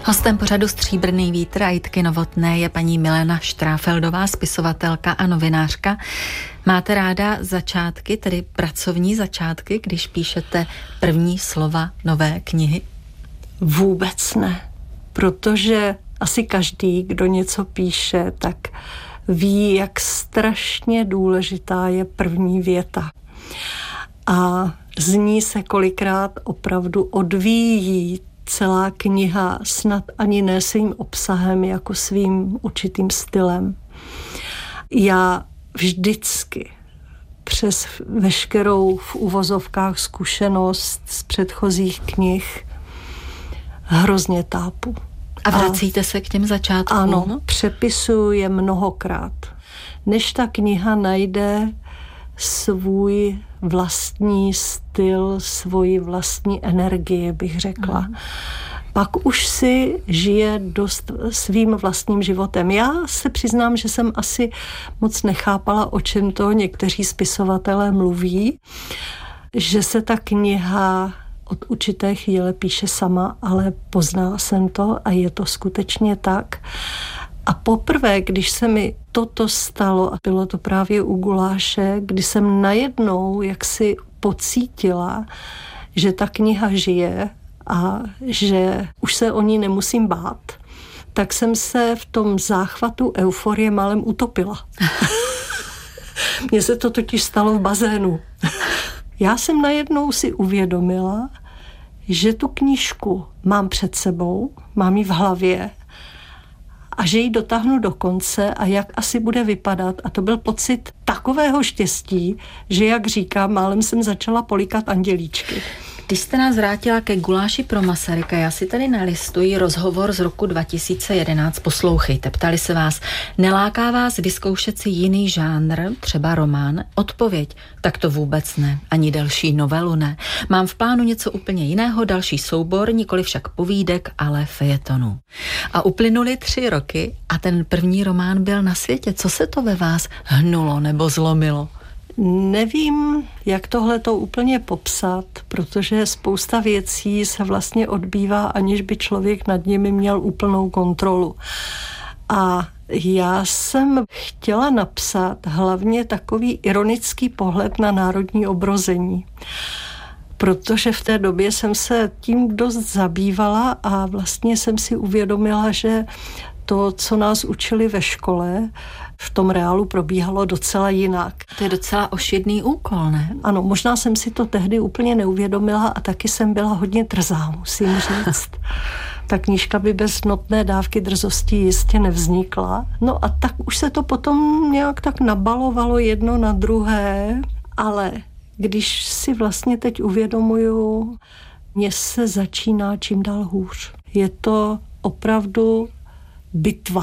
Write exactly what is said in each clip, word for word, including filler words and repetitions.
Hostem pořadu Stříbrný vítr a Jitky Novotné je paní Milena Štráfeldová, spisovatelka a novinářka. Máte ráda začátky, tedy pracovní začátky, když píšete první slova nové knihy? Vůbec ne, protože asi každý, kdo něco píše, tak ví, jak strašně důležitá je první věta. A z ní se kolikrát opravdu odvíjí celá kniha, snad ani ne svým obsahem, jako svým určitým stylem. Já vždycky přes veškerou v uvozovkách zkušenost z předchozích knih hrozně tápu. A vracíte a, se k těm začátkům? Ano, přepisuju je mnohokrát. Než ta kniha najde svůj vlastní styl, svoji vlastní energii, bych řekla. Mm. Pak už si žije dost svým vlastním životem. Já se přiznám, že jsem asi moc nechápala, o čem to někteří spisovatelé mluví, že se ta kniha od určité chvíle píše sama, ale poznala jsem to a je to skutečně tak. A poprvé, když se mi toto stalo, a bylo to právě u Guláše, kdy jsem najednou jaksi pocítila, že ta kniha žije a že už se o ní nemusím bát, tak jsem se v tom záchvatu euforie málem utopila. Mně se to totiž stalo v bazénu. Já jsem najednou si uvědomila, že tu knížku mám před sebou, mám ji v hlavě a že ji dotáhnu do konce a jak asi bude vypadat. A to byl pocit takového štěstí, že jak říkám, málem jsem začala polikat andělíčky. Když jste nás vrátila ke Guláši pro Masaryka, já si tady nalistuji rozhovor z roku dva tisíce jedenáct. Poslouchejte, ptali se vás, neláká vás vyzkoušet si jiný žánr, třeba román? Odpověď, tak to vůbec ne, ani další novelu ne. Mám v plánu něco úplně jiného, další soubor, nikoli však povídek, ale fejetonu. A uplynuly tři roky a ten první román byl na světě. Co se to ve vás hnulo nebo zlomilo? Nevím, jak tohle to úplně popsat, protože spousta věcí se vlastně odbývá, aniž by člověk nad nimi měl úplnou kontrolu. A já jsem chtěla napsat hlavně takový ironický pohled na národní obrození, protože v té době jsem se tím dost zabývala a vlastně jsem si uvědomila, že to, co nás učili ve škole, v tom reálu probíhalo docela jinak. To je docela ošidný úkol, ne? Ano, možná jsem si to tehdy úplně neuvědomila a taky jsem byla hodně drzá, musím říct. Ta knížka by bez notné dávky drzosti jistě nevznikla. No a tak už se to potom nějak tak nabalovalo jedno na druhé, ale když si vlastně teď uvědomuju, mně se začíná čím dál hůř. Je to opravdu bitva.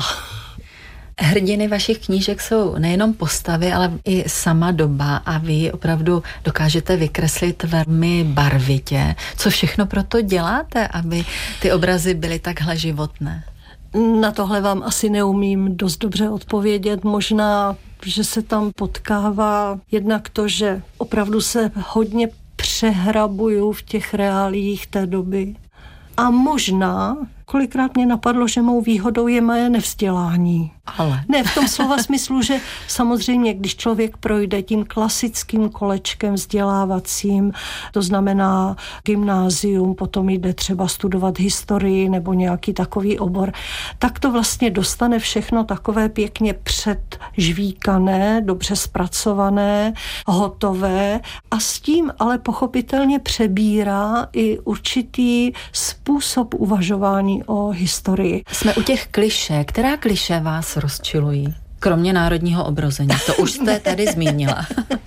Hrdiny vašich knížek jsou nejenom postavy, ale i sama doba a vy opravdu dokážete vykreslit velmi barvitě. Co všechno proto děláte, aby ty obrazy byly takhle životné? Na tohle vám asi neumím dost dobře odpovědět. Možná, že se tam potkává jednak to, že opravdu se hodně přehrabuju v těch reáliích té doby. A možná, kolikrát mě napadlo, že mou výhodou je moje nevzdělání. Ale. Ne, v tom slova smyslu, že samozřejmě, když člověk projde tím klasickým kolečkem vzdělávacím, to znamená gymnázium, potom jde třeba studovat historii nebo nějaký takový obor, tak to vlastně dostane všechno takové pěkně předžvíkané, dobře zpracované, hotové a s tím ale pochopitelně přebírá i určitý způsob uvažování o historii. Jsme u těch klišé. Která klišé vás rozčilují? Kromě národního obrození. To už jste tady zmínila.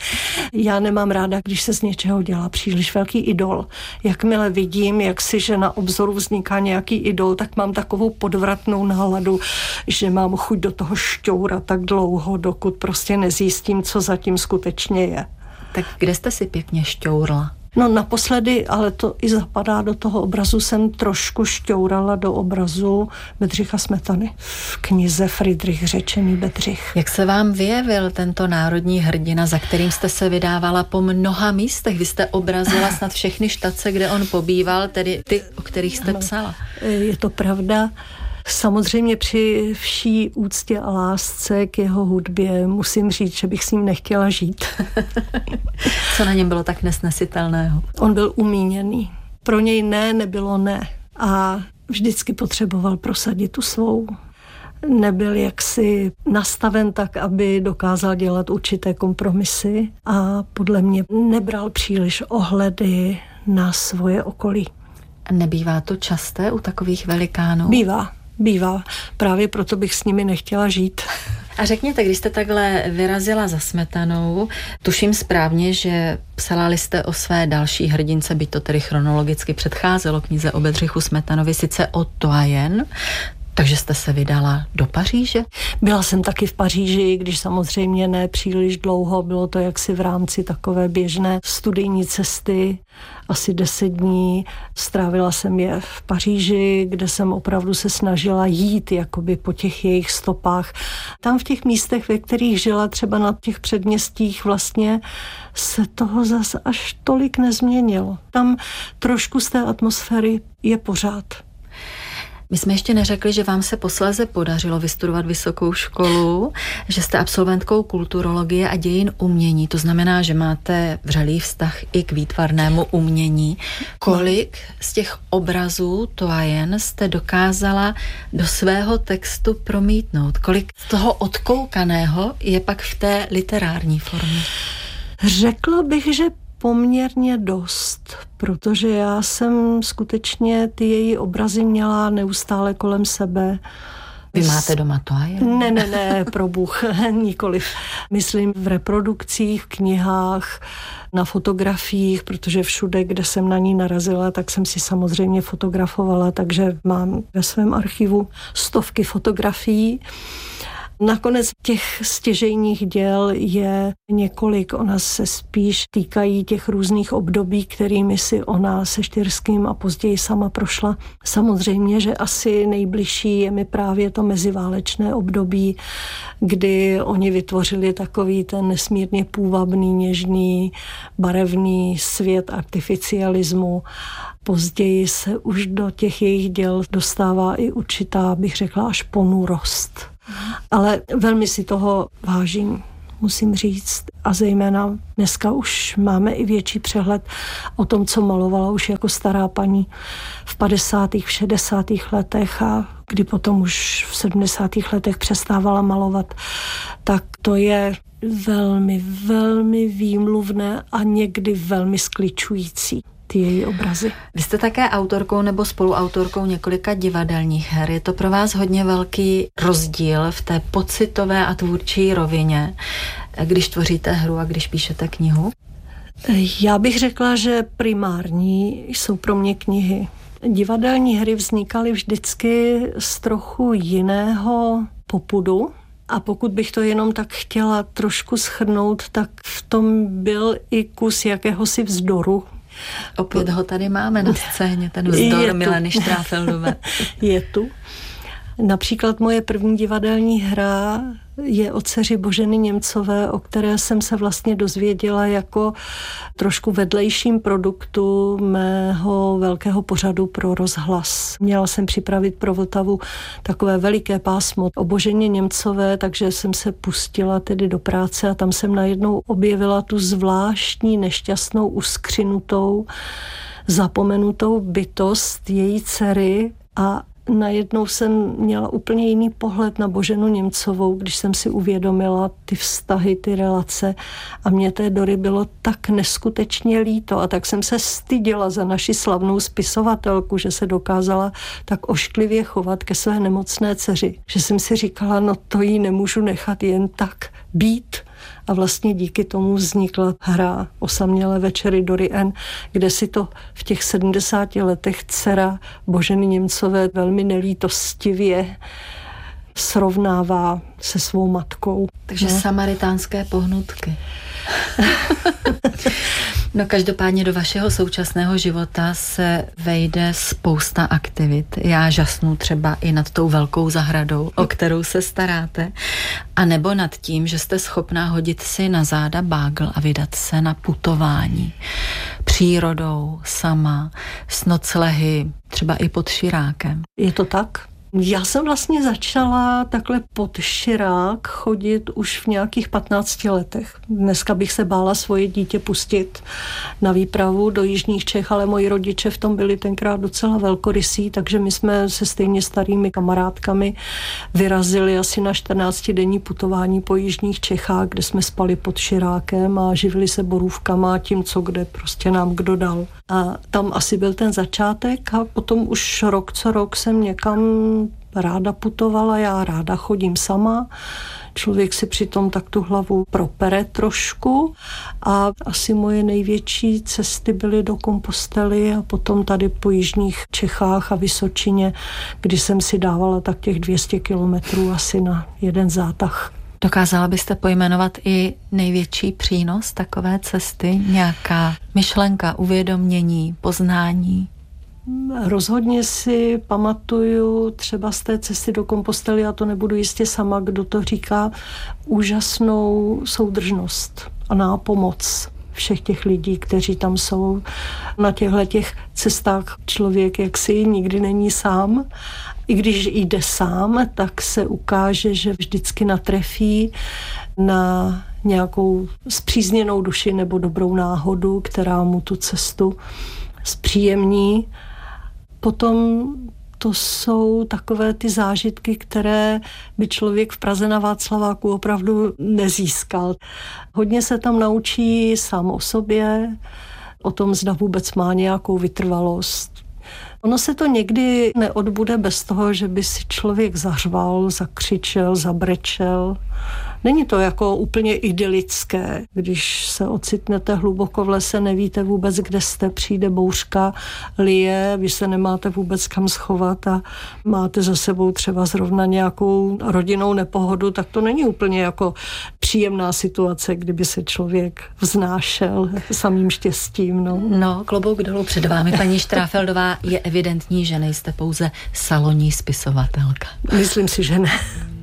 Já nemám ráda, když se z něčeho dělá příliš velký idol. Jakmile vidím, jak si, že na obzoru vzniká nějaký idol, tak mám takovou podvratnou náladu, že mám chuť do toho šťourat tak dlouho, dokud prostě nezjistím, co zatím skutečně je. Tak kde jste si pěkně šťourla? No naposledy, ale to i zapadá do toho obrazu, jsem trošku šťourala do obrazu Bedřicha Smetany v knize Friedrich Řečený Bedřich. Jak se vám vyjevil tento národní hrdina, za kterým jste se vydávala po mnoha místech? Vy jste obrazila snad všechny štace, kde on pobýval, tedy ty, o kterých jste psala. Je to pravda. Samozřejmě při vší úctě a lásce k jeho hudbě musím říct, že bych s ním nechtěla žít. Co na něm bylo tak nesnesitelného? On byl umíněný. Pro něj ne, nebylo ne. A vždycky potřeboval prosadit tu svou. Nebyl jaksi nastaven tak, aby dokázal dělat určité kompromisy a podle mě nebral příliš ohledy na svoje okolí. Nebývá to časté u takových velikánů? Bývá. Bývá. Právě proto bych s nimi nechtěla žít. A řekněte, když jste takhle vyrazila za Smetanou, tuším správně, že psala jste o své další hrdince, byť to tedy chronologicky předcházelo knize o Bedřichu Smetanovi, sice o to a jen, takže jste se vydala do Paříže? Byla jsem taky v Paříži, když samozřejmě ne příliš dlouho, bylo to jaksi v rámci takové běžné studijní cesty, asi deset dní. Strávila jsem je v Paříži, kde jsem opravdu se snažila jít jakoby po těch jejich stopách. Tam v těch místech, ve kterých žila, třeba na těch předměstích, vlastně se toho zas až tolik nezměnilo. Tam trošku z té atmosféry je pořád. My jsme ještě neřekli, že vám se posléze podařilo vystudovat vysokou školu, že jste absolventkou kulturologie a dějin umění. To znamená, že máte vřelý vztah i k výtvarnému umění. Kolik z těch obrazů to a jen jste dokázala do svého textu promítnout? Kolik z toho odkoukaného je pak v té literární formě? Řekla bych, že poměrně dost, protože já jsem skutečně ty její obrazy měla neustále kolem sebe. Vy máte doma to a jen? Ne, ne, ne, pro Bůh, nikoliv. Myslím v reprodukcích, v knihách, na fotografiích, protože všude, kde jsem na ní narazila, tak jsem si samozřejmě fotografovala, takže mám ve svém archivu stovky fotografií. Nakonec těch stěžejních děl je několik, ona se spíš týkají těch různých období, kterými si ona se Štyrským a později sama prošla. Samozřejmě, že asi nejbližší je mi právě to meziválečné období, kdy oni vytvořili takový ten nesmírně půvabný, něžný, barevný svět artificialismu. Později se už do těch jejich děl dostává i určitá, bych řekla, až ponurost. Ale velmi si toho vážím, musím říct. A zejména dneska už máme i větší přehled o tom, co malovala už jako stará paní v padesátých, v šedesátých letech a kdy potom už v sedmdesátých letech přestávala malovat. Tak to je velmi, velmi výmluvné a někdy velmi skličující. Ty její obrazy. Vy jste také autorkou nebo spoluautorkou několika divadelních her. Je to pro vás hodně velký rozdíl v té pocitové a tvůrčí rovině, když tvoříte hru a když píšete knihu? Já bych řekla, že primární jsou pro mě knihy. Divadelní hry vznikaly vždycky z trochu jiného popudu. A pokud bych to jenom tak chtěla trošku shrnout, tak v tom byl i kus jakéhosi vzdoru. Opět ho tady máme na scéně, ten vzdor Mileny Štráfeldové. Je tu. Například moje první divadelní hra je o dceři Boženy Němcové, o které jsem se vlastně dozvěděla jako trošku vedlejším produktu mého velkého pořadu pro rozhlas. Měla jsem připravit pro Vltavu takové veliké pásmo o Boženě Němcové, takže jsem se pustila tedy do práce a tam jsem najednou objevila tu zvláštní, nešťastnou, uskřinutou, zapomenutou bytost její dcery a najednou jsem měla úplně jiný pohled na Boženu Němcovou, když jsem si uvědomila ty vztahy, ty relace a mě té Dory bylo tak neskutečně líto a tak jsem se styděla za naši slavnou spisovatelku, že se dokázala tak ošklivě chovat ke své nemocné dceři, že jsem si říkala, no to jí nemůžu nechat jen tak být. A vlastně díky tomu vznikla hra Osamělé večery Dory N., kde si to v těch sedmdesáti letech dcera Boženy Němcové velmi nelítostivě srovnává se svou matkou. Takže no. Samaritánské pohnutky. No každopádně do vašeho současného života se vejde spousta aktivit. Já žasnu třeba i nad tou velkou zahradou, o kterou se staráte, a nebo nad tím, že jste schopná hodit si na záda bágl a vydat se na putování. Přírodou, sama, s noclehy, třeba i pod Širákem. Je to tak? Já jsem vlastně začala takhle pod Širák chodit už v nějakých patnácti letech. Dneska bych se bála svoje dítě pustit na výpravu do jižních Čech, ale moji rodiče v tom byli tenkrát docela velkorysí, takže my jsme se stejně starými kamarádkami vyrazili asi na čtrnáctidenní putování po jižních Čechách, kde jsme spali pod Širákem a živili se borůvkama a tím, co kde prostě nám kdo dal. A tam asi byl ten začátek a potom už rok co rok jsem někam ráda putovala, já ráda chodím sama. Člověk si přitom tak tu hlavu propere trošku a asi moje největší cesty byly do Kompostely a potom tady po jižních Čechách a Vysočině, kdy jsem si dávala tak těch dvě stě kilometrů asi na jeden zátah. Dokázala byste pojmenovat i největší přínos takové cesty? Nějaká myšlenka, uvědomění, poznání? Rozhodně si pamatuju třeba z té cesty do Kompostely, a to nebudu jistě sama, kdo to říká, úžasnou soudržnost a nápomoc všech těch lidí, kteří tam jsou. Na těchto těch cestách člověk jaksi nikdy není sám. I když jde sám, tak se ukáže, že vždycky natrefí na nějakou spřízněnou duši nebo dobrou náhodu, která mu tu cestu zpříjemní. Potom to jsou takové ty zážitky, které by člověk v Praze na Václaváku opravdu nezískal. Hodně se tam naučí sám o sobě, o tom, zda vůbec má nějakou vytrvalost. Ono se to někdy neodbude bez toho, že by si člověk zařval, zakřičel, zabrečel. Není to jako úplně idylické, když se ocitnete hluboko v lese, nevíte vůbec, kde jste, přijde bouřka, lije, vy se nemáte vůbec kam schovat a máte za sebou třeba zrovna nějakou rodinnou nepohodu, tak to není úplně jako příjemná situace, kdyby se člověk vznášel samým štěstím. No, no klobouk dolů před vámi, paní Štráfeldová, je evidentní, že nejste pouze salonní spisovatelka. Myslím si, že ne.